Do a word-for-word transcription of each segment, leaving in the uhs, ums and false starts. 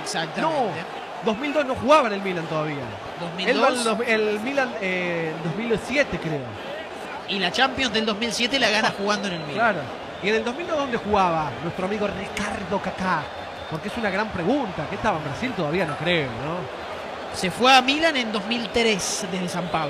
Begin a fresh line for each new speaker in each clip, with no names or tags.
Exactamente.
No, dos mil dos no jugaba en el Milan todavía.
dos mil dos.
El, el Milan eh, dos mil siete creo.
Y la Champions del dos mil siete la gana jugando en el Milan.
Claro. ¿Y en el dos mil dos dónde jugaba nuestro amigo Ricardo Kaká? Porque es una gran pregunta. ¿Qué estaba en Brasil? Todavía no creo, ¿no?
Se fue a Milan en dos mil tres desde San Pablo.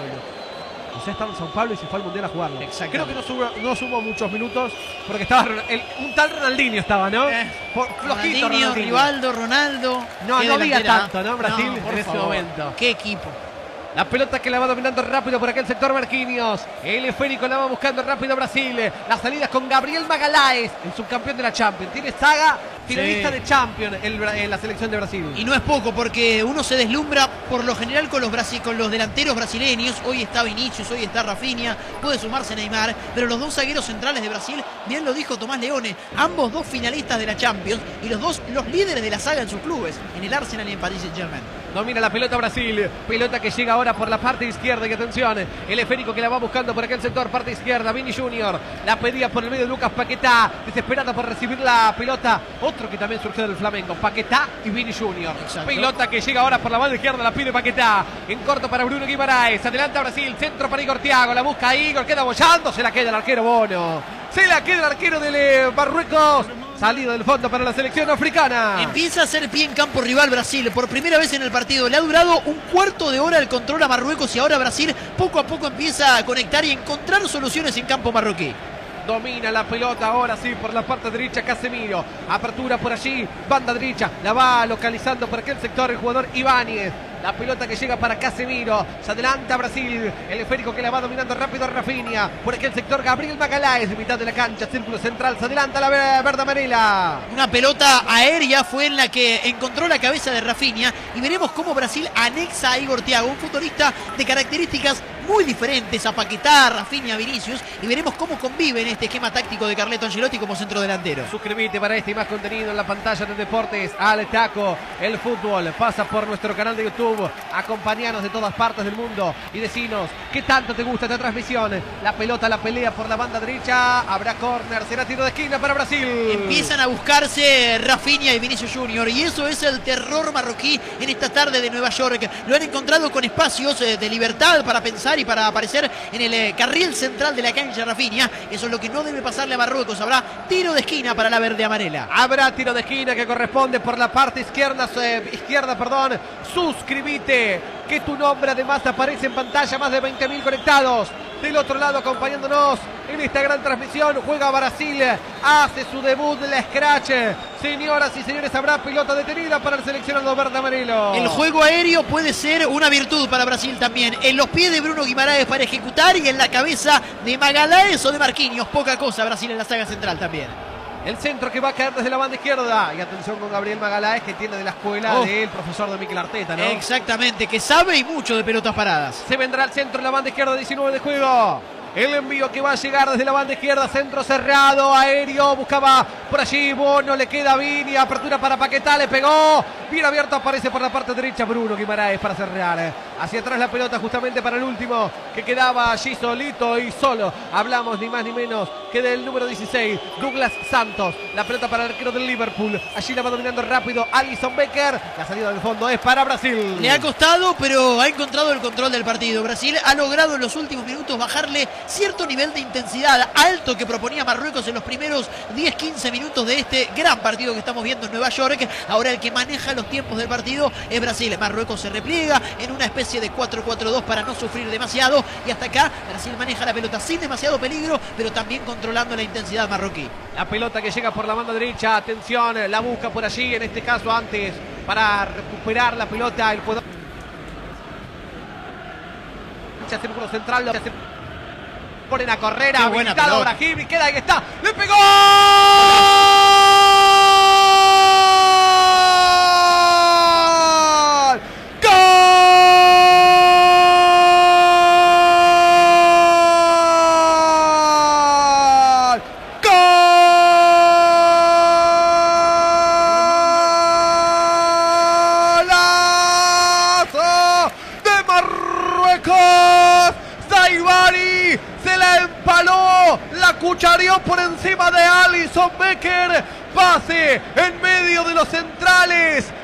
O sea, estaba en Sao Paulo y se fue al Mundial a jugarlo.
Exactamente.
Creo que no subo, no sumo muchos minutos porque estaba el, un tal Ronaldinho estaba, ¿no?
Eh,
Por, flojito
Ronaldinho,
Ronaldinho.
Rivaldo, Ronaldo.
No,
Qué
no había
delantera.
tanto, ¿no? Brasil
No, por
en ese
favor.
momento.
Qué equipo.
La pelota que la va dominando rápido por aquel sector Marquinhos. El esférico la va buscando rápido Brasil. Las salidas con Gabriel Magalhães, el subcampeón de la Champions. Tiene saga finalista
Sí.
de Champions en, en la selección de Brasil.
Y no es poco porque uno se deslumbra por lo general con los, brasi con los delanteros brasileños. Hoy está Vinicius, hoy está Rafinha, puede sumarse Neymar, pero los dos zagueros centrales de Brasil, bien lo dijo Tomás Leone, ambos dos finalistas de la Champions y los dos los líderes de la saga en sus clubes, en el Arsenal y en Paris Saint-Germain.
Domina la pelota Brasil, pelota que llega ahora por la parte izquierda y atención, el esférico que la va buscando por aquel sector, parte izquierda, Vini Junior, la pedía por el medio de Lucas Paquetá, desesperada por recibir la pelota, otro que también surgió del Flamengo, Paquetá y Vini Junior.
Exacto.
Pelota que llega ahora por la banda izquierda, la pide Paquetá, en corto para Bruno Guimaraes, adelanta Brasil, centro para Igor Thiago, la busca Igor, queda bollando, se la queda el arquero Bono, se la queda el arquero de Marruecos. Salido del fondo para la selección africana.
Empieza a hacer pie en campo rival Brasil por primera vez en el partido. Le ha durado un cuarto de hora el control a Marruecos y ahora Brasil poco a poco empieza a conectar y encontrar soluciones en campo marroquí.
Domina la pelota ahora sí por la parte derecha Casemiro. Apertura por allí, banda derecha. La va localizando por aquel sector el jugador Ibáñez. La pelota que llega para Casemiro. Se adelanta Brasil. El esférico que la va dominando rápido Rafinha. Por aquel sector Gabriel Magalhães. De mitad de la cancha. Círculo central. Se adelanta la verde amarela.
Una pelota aérea fue en la que encontró la cabeza de Rafinha. Y veremos cómo Brasil anexa a Igor Thiago. Un futbolista de características muy diferentes a Paquetá, Rafinha, Vinicius. Y veremos cómo convive en este esquema táctico de Carleto Ancelotti como centro delantero.
Suscríbete para este y más contenido en la pantalla de Deportes al Taco. El fútbol pasa por nuestro canal de YouTube. Acompañanos de todas partes del mundo y decinos qué tanto te gusta esta transmisión. La pelota, la pelea por la banda derecha. Habrá córner, será tiro de esquina para Brasil.
Empiezan a buscarse Rafinha y Vinicius Junior y eso es el terror marroquí en esta tarde de Nueva York. Lo han encontrado con espacios de libertad para pensar y para aparecer en el carril central de la cancha Rafinha. Eso es lo que no debe pasarle a Marruecos. Habrá tiro de esquina para la verde amarela.
Habrá tiro de esquina que corresponde por la parte izquierda, eh, izquierda, perdón. Suscríbete, que tu nombre además aparece en pantalla, más de veinte mil conectados. Del otro lado acompañándonos en esta gran transmisión, juega Brasil, hace su debut de la Scratch. Señoras y señores, habrá pelota detenida para el seleccionado verde amarelo.
El juego aéreo puede ser una virtud para Brasil también. En los pies de Bruno Guimaraes para ejecutar y en la cabeza de Magalhães o de Marquinhos. Poca cosa Brasil en la saga central también.
El centro que va a caer desde la banda izquierda. Y atención con Gabriel Magalhães, que tiene de la escuela oh. del profesor de Mikel Arteta, ¿no?
Exactamente, que sabe y mucho de pelotas paradas.
Se vendrá al centro en la banda izquierda, diecinueve de juego. El envío que va a llegar desde la banda izquierda, centro cerrado, aéreo, buscaba por allí, Bono, le queda Vini, apertura para Paquetá, le pegó, bien abierto, aparece por la parte derecha Bruno Guimaraes para cerrar. Hacia atrás la pelota justamente para el último, que quedaba allí solito y solo. Hablamos ni más ni menos que del número dieciséis, Douglas Santos. La pelota para el arquero del Liverpool, allí la va dominando rápido Alisson Becker. La salida del fondo es para Brasil.
Le ha costado, pero ha encontrado el control del partido. Brasil ha logrado en los últimos minutos bajarle cierto nivel de intensidad alto que proponía Marruecos en los primeros diez quince minutos de este gran partido que estamos viendo en Nueva York. Ahora el que maneja los tiempos del partido es Brasil. Marruecos se repliega en una especie de cuatro cuatro dos para no sufrir demasiado y hasta acá Brasil maneja la pelota sin demasiado peligro, pero también controlando la intensidad marroquí.
La pelota que llega por la banda derecha, atención, la busca por allí, en este caso antes para recuperar la pelota el jugador. Círculo central, lo ponen a correr, habilitado Brahim y queda, ahí está, ¡le pegó! ¡Gol! ¡Golazo de Marruecos! Saibari se la empaló, la cuchareó por encima de Alisson Becker, pase en medio de los centrales,